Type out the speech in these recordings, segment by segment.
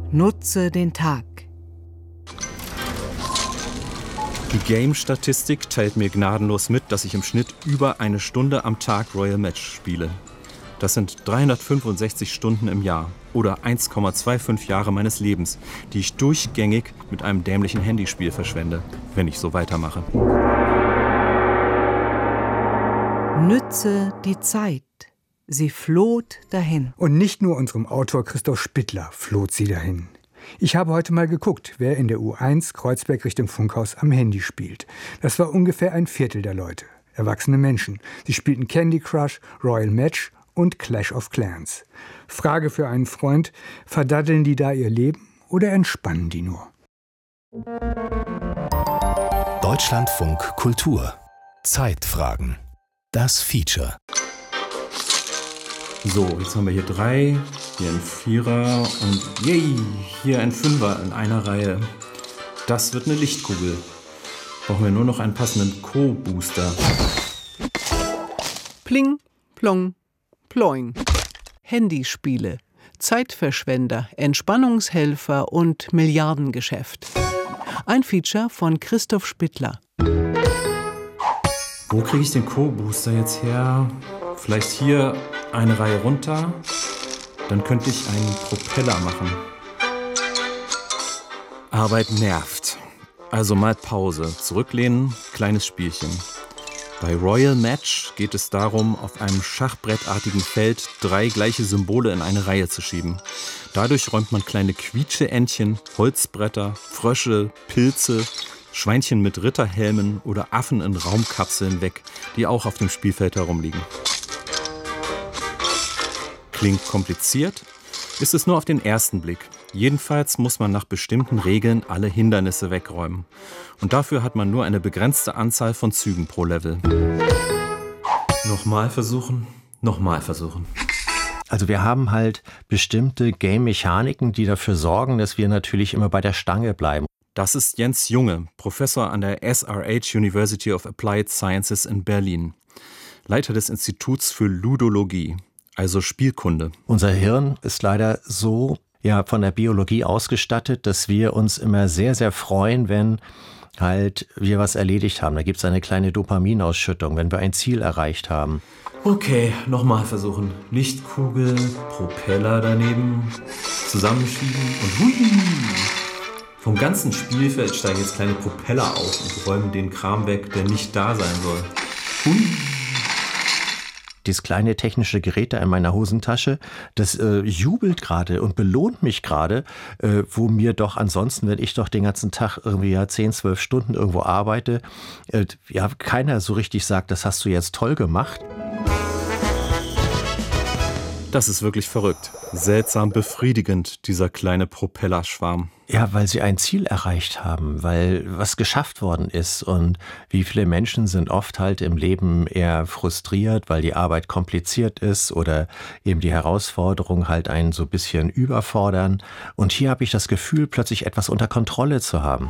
Nutze den Tag. Die Game-Statistik teilt mir gnadenlos mit, dass ich im Schnitt über eine Stunde am Tag Royal Match spiele. Das sind 365 Stunden im Jahr oder 1,25 Jahre meines Lebens, die ich durchgängig mit einem dämlichen Handyspiel verschwende, wenn ich so weitermache. Nütze die Zeit. Sie floht dahin. Und nicht nur unserem Autor Christoph Spittler floht sie dahin. Ich habe heute mal geguckt, wer in der U1 Kreuzberg Richtung Funkhaus am Handy spielt. Das war ungefähr ein Viertel der Leute. Erwachsene Menschen. Sie spielten Candy Crush, Royal Match und Clash of Clans. Frage für einen Freund: Verdaddeln die da ihr Leben oder entspannen die nur? Deutschlandfunk Kultur. Zeitfragen. Das Feature. So, jetzt haben wir hier 3, hier ein 4er und yay, hier ein 5er in einer Reihe. Das wird eine Lichtkugel. Brauchen wir nur noch einen passenden Co-Booster. Pling, plong, ploing. Handyspiele, Zeitverschwender, Entspannungshelfer und Milliardengeschäft. Ein Feature von Christoph Spittler. Wo kriege ich den Co-Booster jetzt her? Vielleicht hier eine Reihe runter. Dann könnte ich einen Propeller machen. Arbeit nervt. Also mal Pause. Zurücklehnen, kleines Spielchen. Bei Royal Match geht es darum, auf einem schachbrettartigen Feld 3 gleiche Symbole in eine Reihe zu schieben. Dadurch räumt man kleine Quietscheentchen, Holzbretter, Frösche, Pilze, Schweinchen mit Ritterhelmen oder Affen in Raumkapseln weg, die auch auf dem Spielfeld herumliegen. Klingt kompliziert, ist es nur auf den ersten Blick. Jedenfalls muss man nach bestimmten Regeln alle Hindernisse wegräumen. Und dafür hat man nur eine begrenzte Anzahl von Zügen pro Level. Nochmal versuchen, nochmal versuchen. Also wir haben halt bestimmte Game-Mechaniken, die dafür sorgen, dass wir natürlich immer bei der Stange bleiben. Das ist Jens Junge, Professor an der SRH University of Applied Sciences in Berlin. Leiter des Instituts für Ludologie, also Spielkunde. Unser Hirn ist leider so von der Biologie ausgestattet, dass wir uns immer sehr, sehr freuen, wenn halt wir was erledigt haben. Da gibt es eine kleine Dopaminausschüttung, wenn wir ein Ziel erreicht haben. Okay, nochmal versuchen. Lichtkugel, Propeller daneben, zusammenschieben und hui! Vom ganzen Spielfeld steigen jetzt kleine Propeller auf und räumen den Kram weg, der nicht da sein soll. Hui! Dieses kleine technische Gerät da in meiner Hosentasche, das jubelt gerade und belohnt mich gerade, wo mir doch ansonsten, wenn ich doch den ganzen Tag irgendwie 10, 12 Stunden irgendwo arbeite, keiner so richtig sagt, das hast du jetzt toll gemacht. Das ist wirklich verrückt. Seltsam befriedigend, dieser kleine Propellerschwarm. Ja, weil sie ein Ziel erreicht haben, weil was geschafft worden ist. Und wie viele Menschen sind oft halt im Leben eher frustriert, weil die Arbeit kompliziert ist oder eben die Herausforderungen halt einen so ein bisschen überfordern. Und hier habe ich das Gefühl, plötzlich etwas unter Kontrolle zu haben.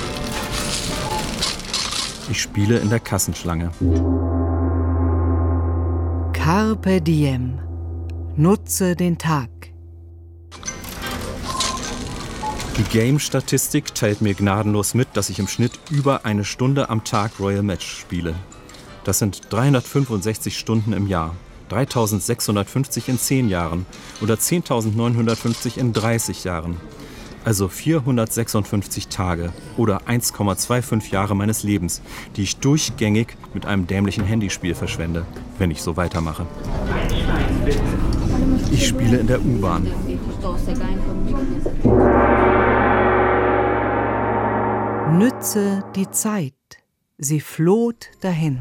Ich spiele in der Kassenschlange. Carpe diem. Nutze den Tag. Die Game-Statistik teilt mir gnadenlos mit, dass ich im Schnitt über eine Stunde am Tag Royal Match spiele. Das sind 365 Stunden im Jahr, 3.650 in 10 Jahren oder 10.950 in 30 Jahren. Also 456 Tage oder 1,25 Jahre meines Lebens, die ich durchgängig mit einem dämlichen Handyspiel verschwende, wenn ich so weitermache. Ich spiele in der U-Bahn. Nütze die Zeit. Sie floht dahin.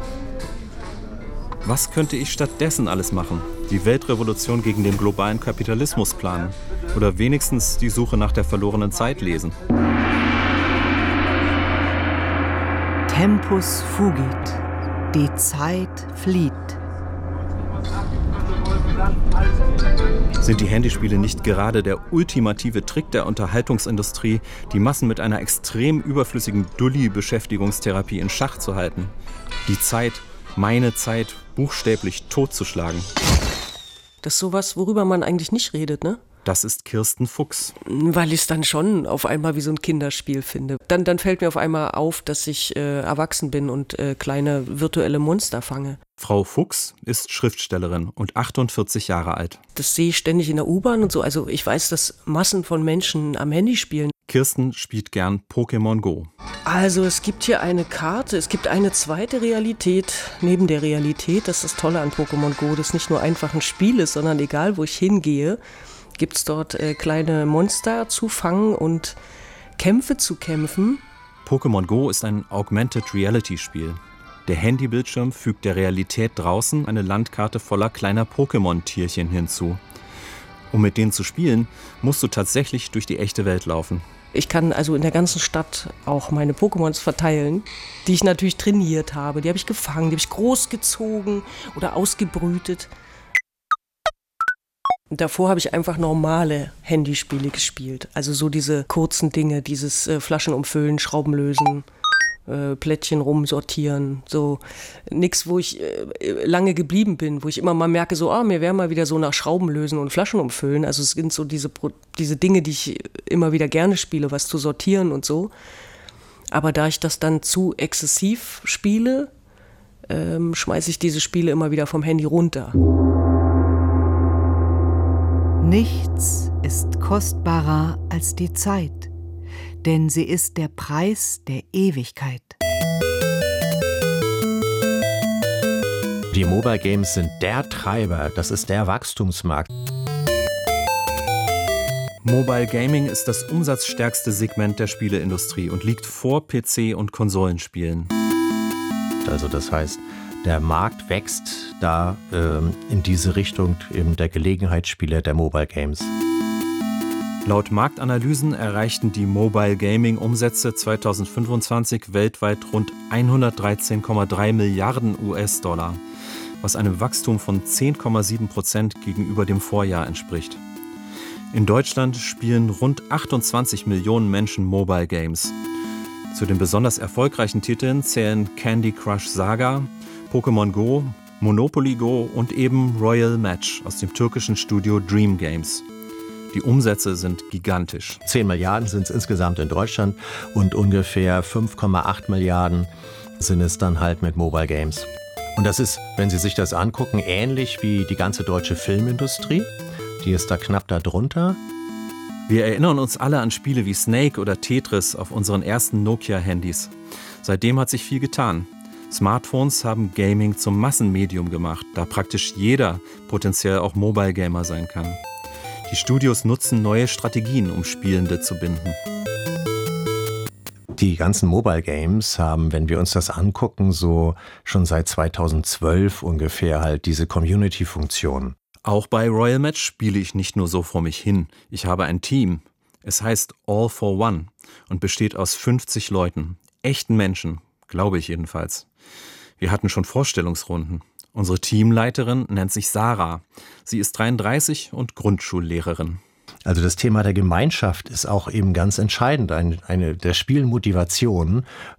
Was könnte ich stattdessen alles machen? Die Weltrevolution gegen den globalen Kapitalismus planen? Oder wenigstens die Suche nach der verlorenen Zeit lesen? Tempus fugit. Die Zeit flieht. Sind die Handyspiele nicht gerade der ultimative Trick der Unterhaltungsindustrie, die Massen mit einer extrem überflüssigen Dulli-Beschäftigungstherapie in Schach zu halten? Die Zeit, meine Zeit, buchstäblich totzuschlagen. Das ist sowas, worüber man eigentlich nicht redet, ne? Das ist Kirsten Fuchs. Weil ich es dann schon auf einmal wie so ein Kinderspiel finde. Dann fällt mir auf einmal auf, dass ich erwachsen bin und kleine virtuelle Monster fange. Frau Fuchs ist Schriftstellerin und 48 Jahre alt. Das sehe ich ständig in der U-Bahn und so. Also ich weiß, dass Massen von Menschen am Handy spielen. Kirsten spielt gern Pokémon Go. Also es gibt hier eine Karte, es gibt eine zweite Realität neben der Realität. Das ist das Tolle an Pokémon Go, das nicht nur einfach ein Spiel ist, sondern egal wo ich hingehe, gibt es dort kleine Monster zu fangen und Kämpfe zu kämpfen. Pokémon Go ist ein Augmented Reality Spiel. Der Handybildschirm fügt der Realität draußen eine Landkarte voller kleiner Pokémon-Tierchen hinzu. Um mit denen zu spielen, musst du tatsächlich durch die echte Welt laufen. Ich kann also in der ganzen Stadt auch meine Pokémons verteilen, die ich natürlich trainiert habe. Die habe ich gefangen, die habe ich großgezogen oder ausgebrütet. Und davor habe ich einfach normale Handyspiele gespielt. Also so diese kurzen Dinge, dieses Flaschen umfüllen, Schrauben lösen, Plättchen rumsortieren. So nichts, wo ich lange geblieben bin, wo ich immer mal merke, so, mir wäre mal wieder so nach Schrauben lösen und Flaschen umfüllen. Also es sind so diese Dinge, die ich immer wieder gerne spiele, was zu sortieren und so. Aber da ich das dann zu exzessiv spiele, schmeiße ich diese Spiele immer wieder vom Handy runter. Nichts ist kostbarer als die Zeit, denn sie ist der Preis der Ewigkeit. Die Mobile Games sind der Treiber, das ist der Wachstumsmarkt. Mobile Gaming ist das umsatzstärkste Segment der Spieleindustrie und liegt vor PC- und Konsolenspielen. Also das heißt, der Markt wächst da in diese Richtung eben der Gelegenheitsspieler der Mobile Games. Laut Marktanalysen erreichten die Mobile Gaming-Umsätze 2025 weltweit rund 113,3 Milliarden US-Dollar, was einem Wachstum von 10,7% gegenüber dem Vorjahr entspricht. In Deutschland spielen rund 28 Millionen Menschen Mobile Games. Zu den besonders erfolgreichen Titeln zählen Candy Crush Saga, Pokémon Go, Monopoly Go und eben Royal Match aus dem türkischen Studio Dream Games. Die Umsätze sind gigantisch. 10 Milliarden sind es insgesamt in Deutschland und ungefähr 5,8 Milliarden sind es dann halt mit Mobile Games. Und das ist, wenn Sie sich das angucken, ähnlich wie die ganze deutsche Filmindustrie. Die ist da knapp darunter. Wir erinnern uns alle an Spiele wie Snake oder Tetris auf unseren ersten Nokia-Handys. Seitdem hat sich viel getan. Smartphones haben Gaming zum Massenmedium gemacht, da praktisch jeder potenziell auch Mobile Gamer sein kann. Die Studios nutzen neue Strategien, um Spielende zu binden. Die ganzen Mobile Games haben, wenn wir uns das angucken, so schon seit 2012 ungefähr halt diese Community-Funktion. Auch bei Royal Match spiele ich nicht nur so vor mich hin. Ich habe ein Team. Es heißt All for One und besteht aus 50 Leuten. Echten Menschen, glaube ich jedenfalls. Wir hatten schon Vorstellungsrunden. Unsere Teamleiterin nennt sich Sarah. Sie ist 33 und Grundschullehrerin. Also das Thema der Gemeinschaft ist auch eben ganz entscheidend, eine der Spielmotivationen,